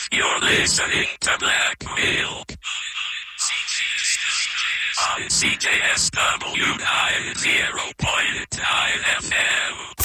You're listening to Black Milk on CJSW 90.9 FM.